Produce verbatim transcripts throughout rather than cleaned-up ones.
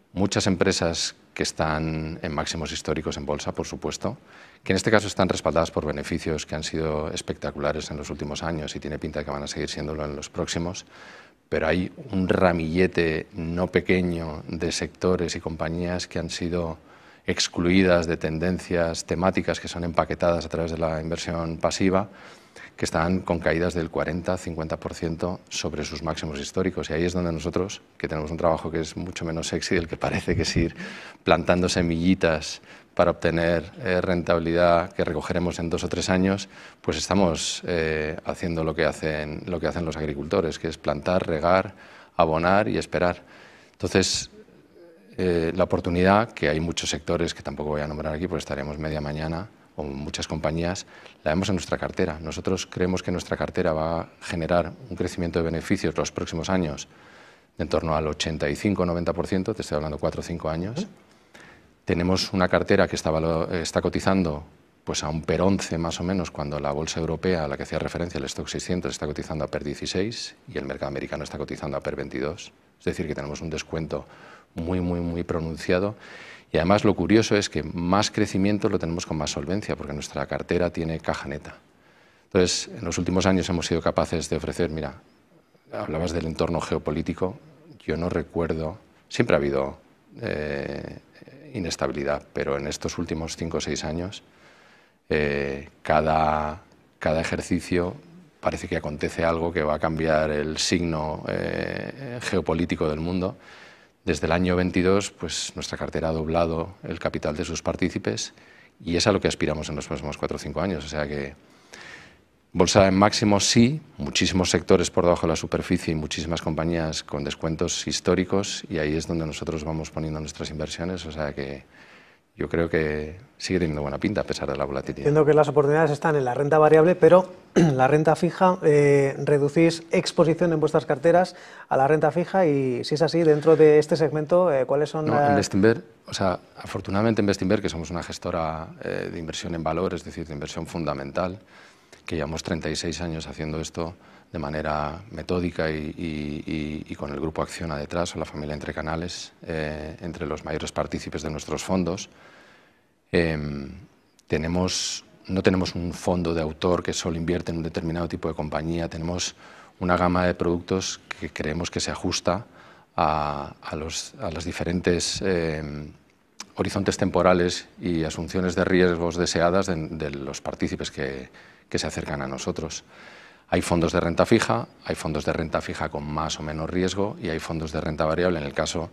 muchas empresas que están en máximos históricos en bolsa, por supuesto, que en este caso están respaldadas por beneficios que han sido espectaculares en los últimos años y tiene pinta de que van a seguir siéndolo en los próximos, pero hay un ramillete no pequeño de sectores y compañías que han sido excluidas de tendencias temáticas que son empaquetadas a través de la inversión pasiva, que están con caídas del cuarenta a cincuenta por ciento sobre sus máximos históricos. Y ahí es donde nosotros, que tenemos un trabajo que es mucho menos sexy del que parece, que es ir plantando semillitas para obtener eh, rentabilidad que recogeremos en dos o tres años, pues estamos eh, haciendo lo que hacen, lo que hacen los agricultores, que es plantar, regar, abonar y esperar. Entonces, eh, la oportunidad, que hay muchos sectores que tampoco voy a nombrar aquí, porque estaremos media mañana, o muchas compañías, la vemos en nuestra cartera. Nosotros creemos que nuestra cartera va a generar un crecimiento de beneficios los próximos años de en torno al ochenta y cinco a noventa por ciento, te estoy hablando cuatro o cinco años. Tenemos una cartera que está, está cotizando pues a un PER once más o menos, cuando la bolsa europea a la que hacía referencia, el Stock seiscientos, está cotizando a PER dieciséis y el mercado americano está cotizando a PER veintidós. Es decir, que tenemos un descuento muy, muy, muy pronunciado. Y además lo curioso es que más crecimiento lo tenemos con más solvencia, porque nuestra cartera tiene caja neta. Entonces, en los últimos años hemos sido capaces de ofrecer, mira, hablabas del entorno geopolítico, yo no recuerdo, siempre ha habido eh, inestabilidad, pero en estos últimos cinco o seis años, eh, cada, cada ejercicio parece que acontece algo que va a cambiar el signo eh, geopolítico del mundo. Desde el año veintidós, pues nuestra cartera ha doblado el capital de sus partícipes y es a lo que aspiramos en los próximos cuatro o cinco años. O sea que bolsa en máximo sí, muchísimos sectores por debajo de la superficie y muchísimas compañías con descuentos históricos, y ahí es donde nosotros vamos poniendo nuestras inversiones. O sea que yo creo que sigue teniendo buena pinta a pesar de la volatilidad. Entiendo que las oportunidades están en la renta variable, pero la renta fija, eh, reducís exposición en vuestras carteras a la renta fija, y si es así, dentro de este segmento, eh, ¿cuáles son? No, las... en Bestinver, o sea, afortunadamente en Bestinver, que somos una gestora eh, de inversión en valor, es decir, de inversión fundamental, que llevamos treinta y seis años haciendo esto de manera metódica y, y, y, y con el grupo Acciona detrás, o la familia Entre Canales, eh, entre los mayores partícipes de nuestros fondos. Eh, tenemos, no tenemos un fondo de autor que solo invierte en un determinado tipo de compañía, tenemos una gama de productos que creemos que se ajusta a, a, los, a los diferentes eh, horizontes temporales y asunciones de riesgos deseadas de, de los partícipes que, que se acercan a nosotros. Hay fondos de renta fija, hay fondos de renta fija con más o menos riesgo y hay fondos de renta variable. En el caso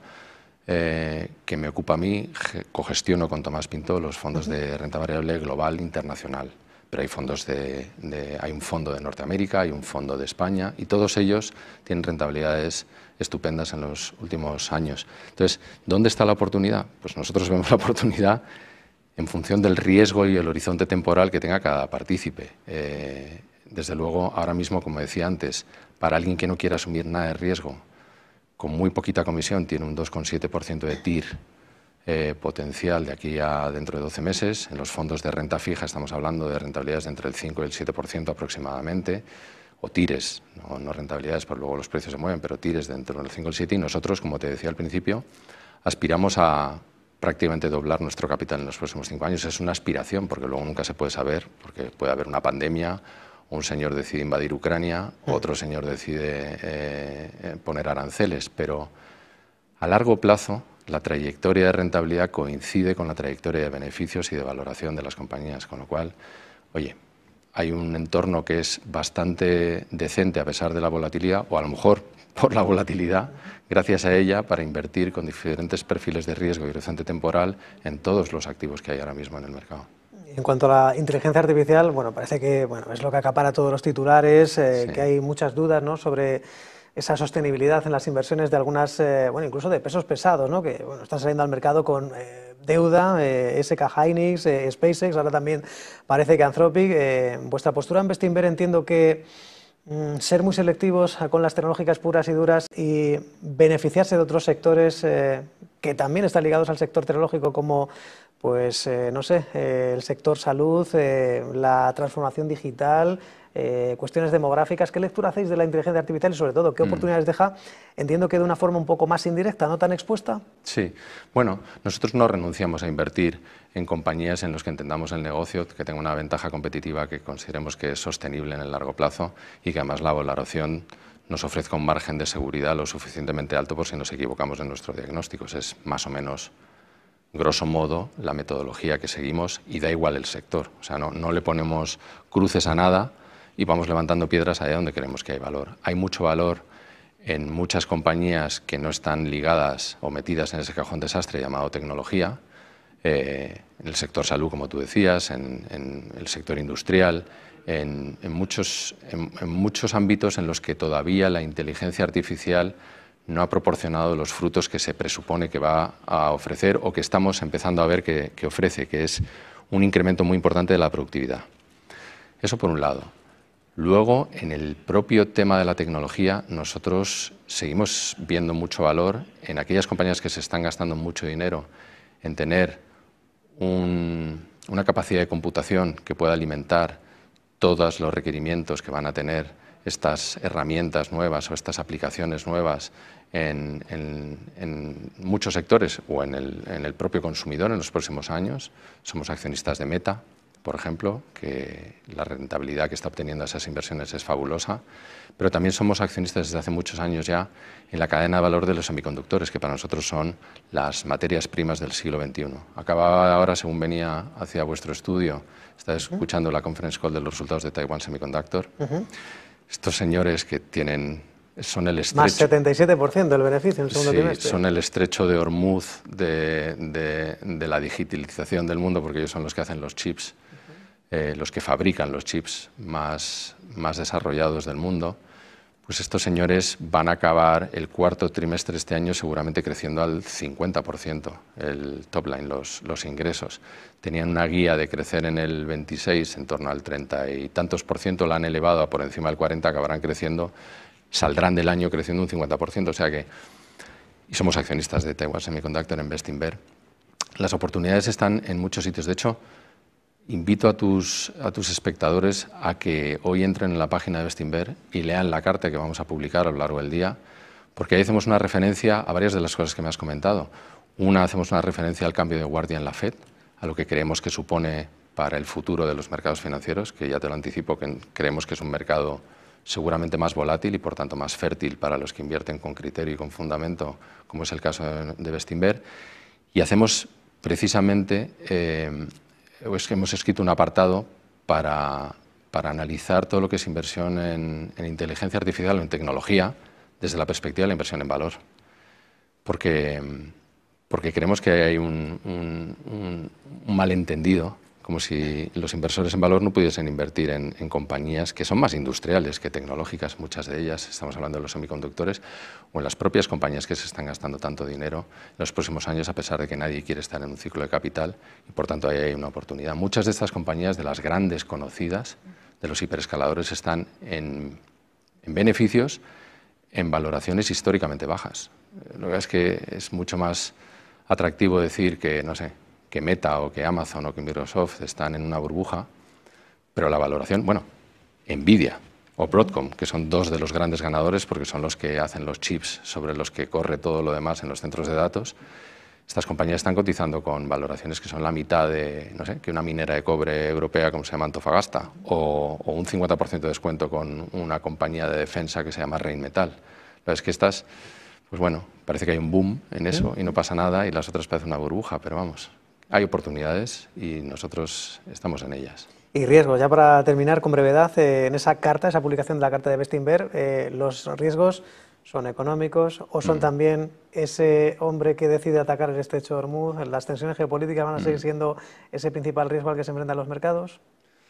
eh, que me ocupa a mí, cogestiono con Tomás Pinto los fondos de renta variable global internacional. Pero hay fondos de, de, hay un fondo de Norteamérica, hay un fondo de España, y todos ellos tienen rentabilidades estupendas en los últimos años. Entonces, ¿dónde está la oportunidad? Pues nosotros vemos la oportunidad en función del riesgo y el horizonte temporal que tenga cada partícipe. Eh, desde luego, ahora mismo, como decía antes, para alguien que no quiera asumir nada de riesgo, con muy poquita comisión, tiene un dos coma siete por ciento de T I R eh, potencial de aquí a dentro de doce meses. En los fondos de renta fija estamos hablando de rentabilidades de entre el cinco y el siete por ciento aproximadamente, o tires, no, no rentabilidades, porque luego los precios se mueven, pero tires de entre el cinco y el siete, y nosotros, como te decía al principio, aspiramos a prácticamente doblar nuestro capital en los próximos cinco años. Es una aspiración, porque luego nunca se puede saber, porque puede haber una pandemia, un señor decide invadir Ucrania, otro señor decide eh, poner aranceles, pero a largo plazo la trayectoria de rentabilidad coincide con la trayectoria de beneficios y de valoración de las compañías, con lo cual, oye, hay un entorno que es bastante decente a pesar de la volatilidad, o a lo mejor por la volatilidad, gracias a ella, para invertir con diferentes perfiles de riesgo y horizonte temporal en todos los activos que hay ahora mismo en el mercado. En cuanto a la inteligencia artificial, bueno, parece que bueno, es lo que acapara todos los titulares, eh, sí. que hay muchas dudas, ¿no?, sobre esa sostenibilidad en las inversiones de algunas, eh, bueno, incluso de pesos pesados, ¿no?, que bueno, están saliendo al mercado con eh, deuda, eh, S K Hynix, eh, SpaceX, ahora también parece que Anthropic. Eh, vuestra postura en Bestinver, entiendo que mm, ser muy selectivos con las tecnológicas puras y duras y beneficiarse de otros sectores eh, que también están ligados al sector tecnológico, como pues, eh, no sé, eh, el sector salud, eh, la transformación digital, eh, cuestiones demográficas. ¿Qué lectura hacéis de la inteligencia artificial y sobre todo qué oportunidades mm. deja? Entiendo que de una forma un poco más indirecta, no tan expuesta. Sí, bueno, nosotros no renunciamos a invertir en compañías en las que entendamos el negocio, que tenga una ventaja competitiva que consideremos que es sostenible en el largo plazo y que además la valoración nos ofrezca un margen de seguridad lo suficientemente alto por si nos equivocamos en nuestros diagnósticos. Es más o menos, grosso modo, la metodología que seguimos y da igual el sector. O sea, no, no le ponemos cruces a nada y vamos levantando piedras allá donde creemos que hay valor. Hay mucho valor en muchas compañías que no están ligadas o metidas en ese cajón desastre llamado tecnología, eh, en el sector salud, como tú decías, en, en el sector industrial, En, en, muchos, en, en muchos ámbitos en los que todavía la inteligencia artificial no ha proporcionado los frutos que se presupone que va a ofrecer o que estamos empezando a ver que, que ofrece, que es un incremento muy importante de la productividad. Eso por un lado. Luego, en el propio tema de la tecnología, nosotros seguimos viendo mucho valor en aquellas compañías que se están gastando mucho dinero en tener un, una capacidad de computación que pueda alimentar todos los requerimientos que van a tener estas herramientas nuevas o estas aplicaciones nuevas en, en, en muchos sectores o en el, en el propio consumidor en los próximos años. Somos accionistas de Meta, por ejemplo, que la rentabilidad que está obteniendo esas inversiones es fabulosa, pero también somos accionistas desde hace muchos años ya en la cadena de valor de los semiconductores, que para nosotros son las materias primas del siglo veintiuno. Acababa ahora, según venía hacia vuestro estudio, estaba escuchando la conference call de los resultados de Taiwan Semiconductor. Uh-huh. Estos señores que tienen, son el estrecho... Más setenta y siete por ciento del beneficio en el segundo sí, trimestre. Son el estrecho de Hormuz de, de, de la digitalización del mundo, porque ellos son los que hacen los chips, uh-huh. eh, los que fabrican los chips más, más desarrollados del mundo. Pues estos señores van a acabar el cuarto trimestre de este año seguramente creciendo al cincuenta por ciento el top line, los, los ingresos. Tenían una guía de crecer en el veintiséis en torno al treinta y tantos por ciento, la han elevado a por encima del cuarenta, acabarán creciendo, saldrán del año creciendo un cincuenta por ciento, o sea que, y somos accionistas de Taiwan Semiconductor en Bestinver. Las oportunidades están en muchos sitios, de hecho, invito a tus, a tus espectadores a que hoy entren en la página de Bestinver y lean la carta que vamos a publicar a lo largo del día, porque ahí hacemos una referencia a varias de las cosas que me has comentado. Una, hacemos una referencia al cambio de guardia en la Fed, a lo que creemos que supone para el futuro de los mercados financieros, que ya te lo anticipo, que creemos que es un mercado seguramente más volátil y por tanto más fértil para los que invierten con criterio y con fundamento, como es el caso de, de Bestinver. Y hacemos precisamente... Eh, es que hemos escrito un apartado para, para analizar todo lo que es inversión en, en inteligencia artificial o en tecnología desde la perspectiva de la inversión en valor. Porque, porque creemos que hay un, un, un, un malentendido, como si los inversores en valor no pudiesen invertir en, en compañías que son más industriales que tecnológicas, muchas de ellas, estamos hablando de los semiconductores, o en las propias compañías que se están gastando tanto dinero en los próximos años, a pesar de que nadie quiere estar en un ciclo de capital, y por tanto ahí hay una oportunidad. Muchas de estas compañías, de las grandes conocidas, de los hiperescaladores, están en, en beneficios, en valoraciones históricamente bajas. Lo que es que es mucho más atractivo decir que, no sé, que Meta o que Amazon o que Microsoft están en una burbuja, pero la valoración, bueno, Nvidia o Broadcom, que son dos de los grandes ganadores porque son los que hacen los chips sobre los que corre todo lo demás en los centros de datos, estas compañías están cotizando con valoraciones que son la mitad de, no sé, que una minera de cobre europea como se llama Antofagasta, o, o un cincuenta por ciento de descuento con una compañía de defensa que se llama Rheinmetall. La verdad es que estas, pues bueno, parece que hay un boom en eso y no pasa nada, y las otras parecen una burbuja, pero vamos, hay oportunidades y nosotros estamos en ellas. Y riesgos, ya para terminar con brevedad, eh, en esa carta, esa publicación de la carta de Bestinver, eh, los riesgos son económicos o son mm. también ese hombre que decide atacar el estrecho de Hormuz, las tensiones geopolíticas van a seguir siendo ese principal riesgo al que se enfrentan los mercados.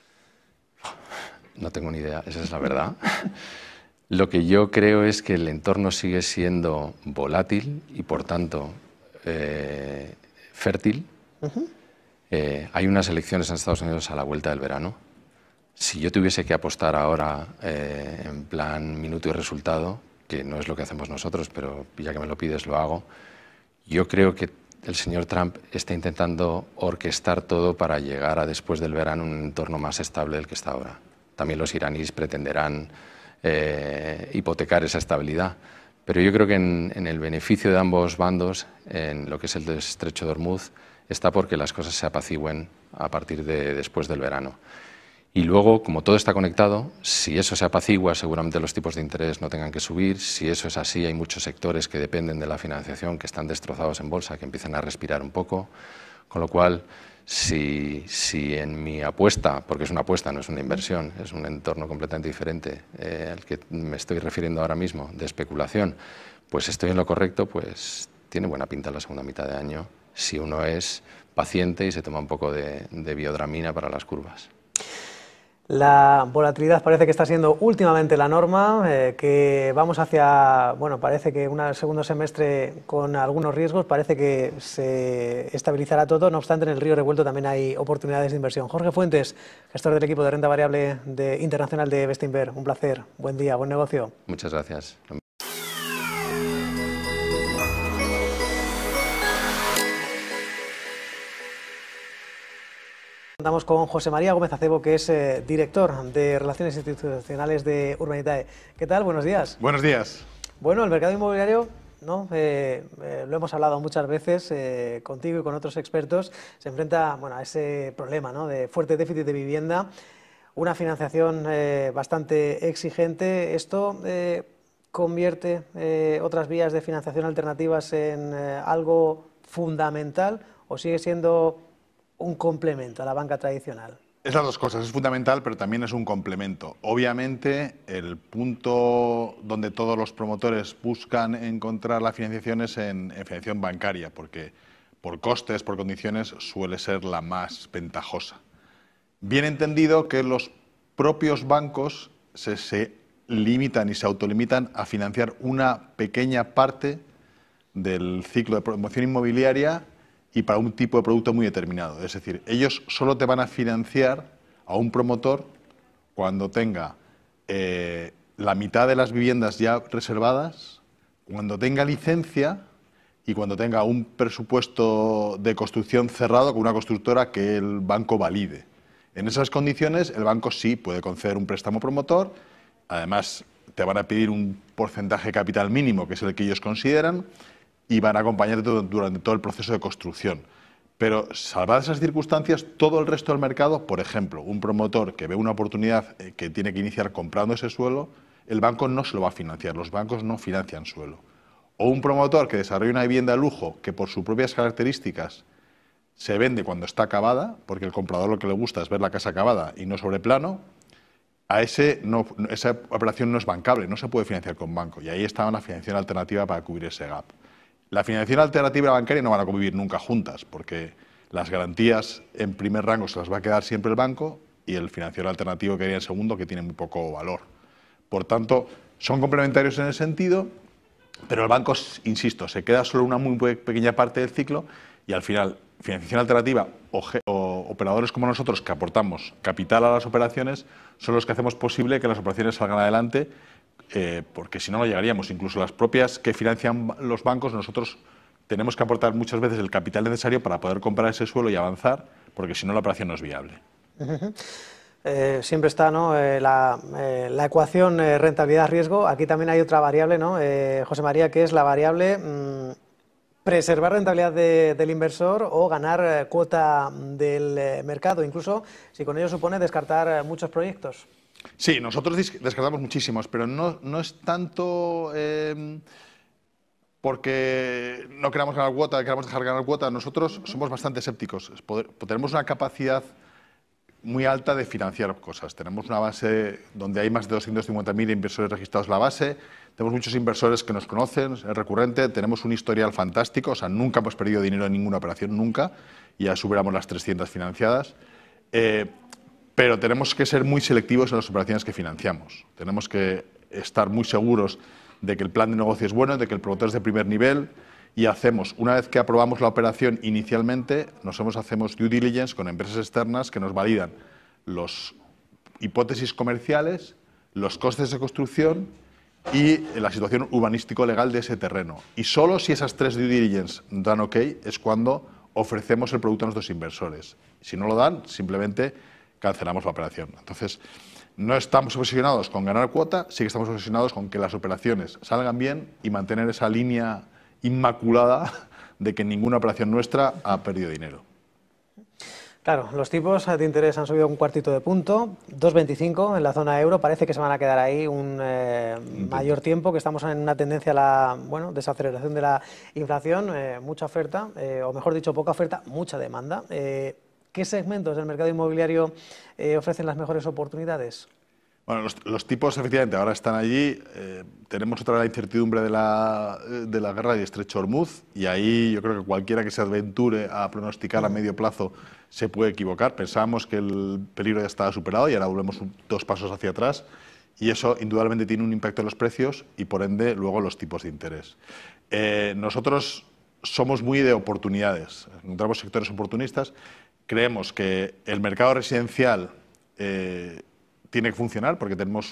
No tengo ni idea, esa es la verdad. Lo que yo creo es que el entorno sigue siendo volátil y por tanto eh, fértil. Uh-huh. Eh, hay unas elecciones en Estados Unidos a la vuelta del verano. Si yo tuviese que apostar ahora eh, en plan minuto y resultado, que no es lo que hacemos nosotros, pero ya que me lo pides lo hago, yo creo que el señor Trump está intentando orquestar todo para llegar a después del verano un entorno más estable del que está ahora. también los iraníes pretenderán eh, hipotecar esa estabilidad. Pero yo creo que en, en el beneficio de ambos bandos, en lo que es el estrecho de Hormuz, está porque las cosas se apacigüen a partir de después del verano. Y luego, como todo está conectado, si eso se apacigua, seguramente los tipos de interés no tengan que subir. Si eso es así, hay muchos sectores que dependen de la financiación, que están destrozados en bolsa, que empiezan a respirar un poco. Con lo cual, si, si en mi apuesta, porque es una apuesta, no es una inversión, es un entorno completamente diferente eh, al que me estoy refiriendo ahora mismo, de especulación, pues estoy en lo correcto, pues tiene buena pinta la segunda mitad de año, si uno es paciente y se toma un poco de, de biodramina para las curvas. La volatilidad parece que está siendo últimamente la norma, eh, que vamos hacia, bueno, parece que un segundo semestre con algunos riesgos, parece que se estabilizará todo, no obstante en el río revuelto también hay oportunidades de inversión. Jorge Fuentes, gestor del equipo de renta variable de, internacional de Bestinver, un placer, buen día, buen negocio. Muchas gracias. Estamos con José María Gómez Acebo, que es eh, director de Relaciones Institucionales de Urbanitae. ¿Qué tal? Buenos días. Buenos días. Bueno, el mercado inmobiliario, ¿no? Eh, eh, lo hemos hablado muchas veces eh, contigo y con otros expertos, se enfrenta, bueno, a ese problema, ¿no?, de fuerte déficit de vivienda, una financiación eh, bastante exigente. ¿Esto eh, convierte eh, otras vías de financiación alternativas en eh, algo fundamental o sigue siendo un complemento a la banca tradicional? Es las dos cosas, es fundamental, pero también es un complemento. Obviamente, el punto donde todos los promotores buscan encontrar la financiación es en, en financiación bancaria, porque por costes, por condiciones, suele ser la más ventajosa. Bien entendido que los propios bancos se, se limitan y se autolimitan a financiar una pequeña parte del ciclo de promoción inmobiliaria y para un tipo de producto muy determinado. Es decir, ellos solo te van a financiar a un promotor cuando tenga eh, la mitad de las viviendas ya reservadas, cuando tenga licencia y cuando tenga un presupuesto de construcción cerrado con una constructora que el banco valide. En esas condiciones, el banco sí puede conceder un préstamo promotor, además te van a pedir un porcentaje de capital mínimo, que es el que ellos consideran, y van a acompañarte durante todo el proceso de construcción. Pero, salvadas esas circunstancias, todo el resto del mercado, por ejemplo, un promotor que ve una oportunidad que tiene que iniciar comprando ese suelo, el banco no se lo va a financiar, los bancos no financian suelo. O un promotor que desarrolla una vivienda de lujo que por sus propias características se vende cuando está acabada, porque el comprador lo que le gusta es ver la casa acabada y no sobre plano, a ese no, esa operación no es bancable, no se puede financiar con banco, y ahí está una financiación alternativa para cubrir ese gap. La financiación alternativa bancaria no van a convivir nunca juntas, porque las garantías en primer rango se las va a quedar siempre el banco y el financiero alternativo quedaría en segundo, que tiene muy poco valor. Por tanto, son complementarios en ese sentido, pero el banco, insisto, se queda solo una muy pequeña parte del ciclo y al final, financiación alternativa o, o operadores como nosotros que aportamos capital a las operaciones son los que hacemos posible que las operaciones salgan adelante. Eh, porque si no, no llegaríamos. Incluso las propias que financian los bancos, nosotros tenemos que aportar muchas veces el capital necesario para poder comprar ese suelo y avanzar, porque si no, la operación no es viable. Uh-huh. eh, siempre está, ¿no?, eh, la, eh, la ecuación eh, rentabilidad-riesgo. Aquí también hay otra variable, ¿no?, eh, José María, que es la variable mmm, preservar rentabilidad de, del inversor o ganar eh, cuota del eh, mercado, incluso si con ello supone descartar eh, muchos proyectos. Sí, nosotros descartamos muchísimos, pero no, no es tanto eh, porque no queramos ganar cuota, queramos dejar ganar cuota. Nosotros somos bastante escépticos. Poder, tenemos una capacidad muy alta de financiar cosas. Tenemos una base donde hay más de doscientos cincuenta mil inversores registrados en la base. Tenemos muchos inversores que nos conocen, es recurrente. Tenemos un historial fantástico, o sea, nunca hemos perdido dinero en ninguna operación, nunca. Ya superamos las trescientas financiadas. Eh, Pero tenemos que ser muy selectivos en las operaciones que financiamos. Tenemos que estar muy seguros de que el plan de negocio es bueno, de que el promotor es de primer nivel y hacemos, una vez que aprobamos la operación inicialmente, nosotros hacemos due diligence con empresas externas que nos validan las hipótesis comerciales, los costes de construcción y la situación urbanístico-legal de ese terreno. Y solo si esas tres due diligence dan ok es cuando ofrecemos el producto a nuestros inversores. Si no lo dan, simplemente cancelamos la operación. Entonces, No estamos obsesionados con ganar cuota, sí que estamos obsesionados con que las operaciones salgan bien y mantener esa línea inmaculada de que ninguna operación nuestra ha perdido dinero. Claro, los tipos de interés han subido un cuartito de punto, dos coma veinticinco en la zona euro, parece que se van a quedar ahí un eh, mayor tiempo, que estamos en una tendencia a la bueno, desaceleración de la inflación, eh, mucha oferta, eh, o mejor dicho, poca oferta, mucha demanda. Eh, ¿Qué segmentos del mercado inmobiliario eh, ofrecen las mejores oportunidades? Bueno, los, los tipos efectivamente ahora están allí. Eh, tenemos otra vez la incertidumbre de la, de la guerra de Estrecho Hormuz y ahí yo creo que cualquiera que se aventure a pronosticar a medio plazo se puede equivocar. Pensábamos que el peligro ya estaba superado y ahora volvemos un, dos pasos hacia atrás y eso indudablemente tiene un impacto en los precios y por ende luego los tipos de interés. Eh, nosotros somos muy de oportunidades, encontramos sectores oportunistas, creemos que el mercado residencial eh, tiene que funcionar porque tenemos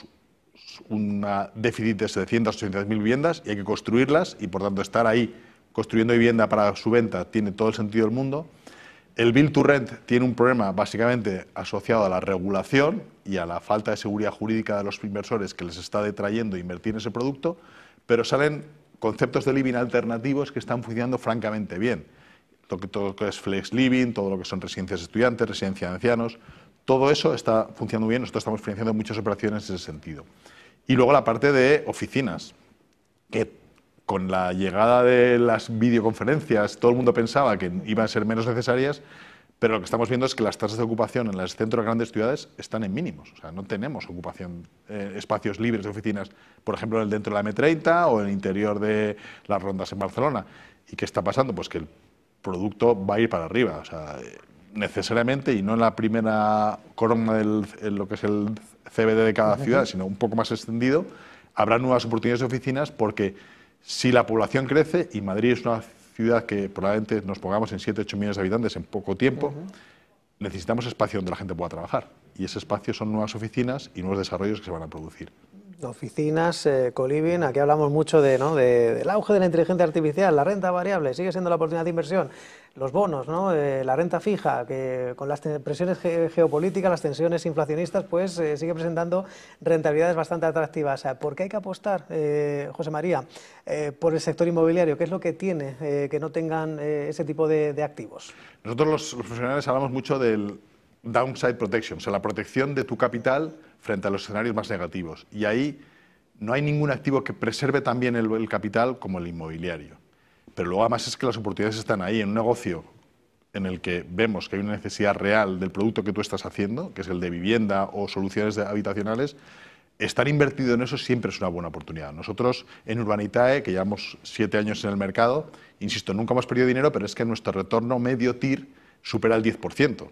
un déficit de setecientas, ochocientas mil viviendas y hay que construirlas y por tanto estar ahí construyendo vivienda para su venta tiene todo el sentido del mundo. El Build to Rent tiene un problema básicamente asociado a la regulación y a la falta de seguridad jurídica de los inversores que les está detrayendo invertir en ese producto, pero salen conceptos de living alternativos que están funcionando francamente bien. Todo, todo lo que es flex living, todo lo que son residencias de estudiantes, residencias de ancianos, todo eso está funcionando bien, nosotros estamos financiando muchas operaciones en ese sentido. Y luego la parte de oficinas, que con la llegada de las videoconferencias todo el mundo pensaba que iban a ser menos necesarias, pero lo que estamos viendo es que las tasas de ocupación en los centros de grandes ciudades están en mínimos. O sea, no tenemos ocupación, eh, espacios libres de oficinas, por ejemplo, dentro de la eme treinta o en el interior de las rondas en Barcelona. ¿Y qué está pasando? Pues que el producto va a ir para arriba. O sea, necesariamente, y no en la primera corona de lo que es el ce be de de cada ciudad, sino un poco más extendido, habrá nuevas oportunidades de oficinas porque si la población crece, y Madrid es una ciudad que probablemente nos pongamos en siete, ocho millones de habitantes en poco tiempo, uh-huh. necesitamos espacio donde la gente pueda trabajar. Y ese espacio son nuevas oficinas y nuevos desarrollos que se van a producir. Oficinas, eh, co-living, aquí hablamos mucho de, ¿no? de, del auge de la inteligencia artificial, la renta variable, sigue siendo la oportunidad de inversión, los bonos, ¿no? eh, la renta fija, que con las presiones ge geopolíticas, las tensiones inflacionistas, pues eh, sigue presentando rentabilidades bastante atractivas. O sea, ¿por qué hay que apostar, eh, José María, eh, por el sector inmobiliario? ¿Qué es lo que tiene eh, que no tengan eh, ese tipo de, de activos? Nosotros los, los profesionales hablamos mucho del downside protection, o sea, la protección de tu capital frente a los escenarios más negativos. Y ahí no hay ningún activo que preserve tan bien el, el capital como el inmobiliario. Pero luego además es que las oportunidades están ahí en un negocio en el que vemos que hay una necesidad real del producto que tú estás haciendo, que es el de vivienda o soluciones habitacionales. Estar invertido en eso siempre es una buena oportunidad. Nosotros en Urbanitae, que llevamos siete años en el mercado, insisto, nunca hemos perdido dinero, pero es que nuestro retorno medio T I R supera el diez por ciento.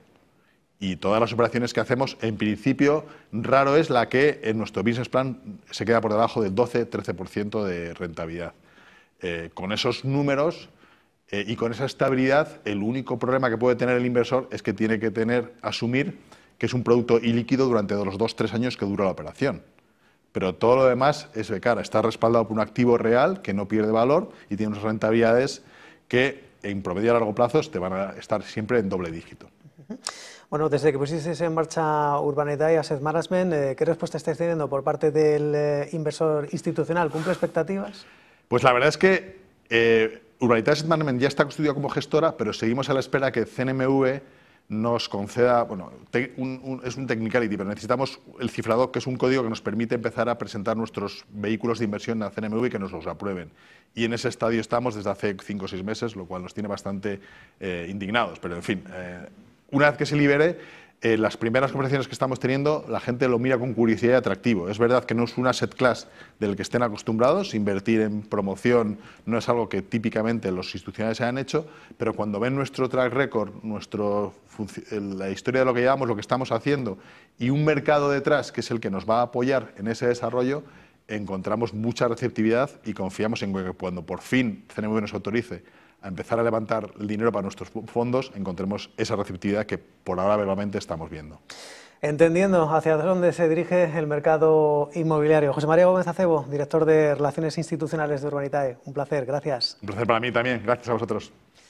Y todas las operaciones que hacemos, en principio, raro es la que en nuestro business plan se queda por debajo del doce, trece por ciento de rentabilidad. Eh, con esos números eh, y con esa estabilidad, el único problema que puede tener el inversor es que tiene que tener, asumir que es un producto ilíquido durante los dos, tres años que dura la operación. Pero todo lo demás es de cara, está respaldado por un activo real que no pierde valor y tiene unas rentabilidades que en promedio a largo plazo te van a estar siempre en doble dígito. Bueno, desde que pusisteis en marcha Urbanitae Asset Management, eh, ¿qué respuesta estáis teniendo por parte del eh, inversor institucional? ¿Cumple expectativas? Pues la verdad es que eh, Urbanitae Asset Management ya está constituida como gestora, pero seguimos a la espera que C N M V nos conceda, bueno, te, un, un, es un technicality, pero necesitamos el cifrado, que es un código que nos permite empezar a presentar nuestros vehículos de inversión a C N M V y que nos los aprueben. Y en ese estadio estamos desde hace cinco o seis meses, lo cual nos tiene bastante eh, indignados, pero en fin. Eh, Una vez que se libere, eh, las primeras conversaciones que estamos teniendo, la gente lo mira con curiosidad y atractivo. Es verdad que no es un asset class del que estén acostumbrados, invertir en promoción no es algo que típicamente los institucionales hayan hecho, pero cuando ven nuestro track record, nuestro, la historia de lo que llevamos, lo que estamos haciendo y un mercado detrás que es el que nos va a apoyar en ese desarrollo, encontramos mucha receptividad y confiamos en que cuando por fin C N M V nos autorice a empezar a levantar el dinero para nuestros fondos, encontremos esa receptividad que por ahora verbalmente estamos viendo. Entendiendo hacia dónde se dirige el mercado inmobiliario. José María Gómez Acebo, director de Relaciones Institucionales de Urbanitae. Un placer, gracias. Un placer para mí también, gracias a vosotros.